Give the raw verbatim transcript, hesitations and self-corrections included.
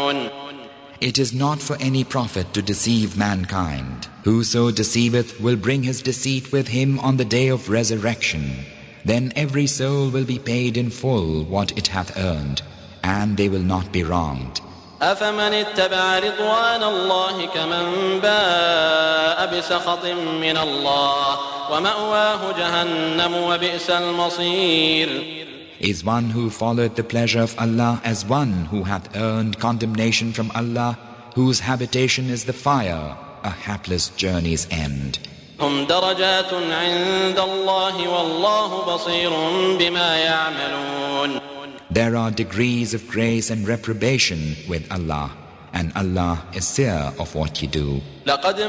يعملون. It is not for any prophet to deceive mankind. Whoso deceiveth will bring his deceit with him on the day of resurrection. Then every soul will be paid in full what it hath earned, and they will not be wronged. أفمن اتبع رضوان الله كمن باء بسخط من الله ومأواه جهنم وبئس المصير. Is one who followed the pleasure of Allah as one who hath earned condemnation from Allah, whose habitation is the fire, a hapless journey's end. هم درجات عند الله والله بصير بما يعملون. There are degrees of grace and reprobation with Allah, and Allah is seer of what you do. لقد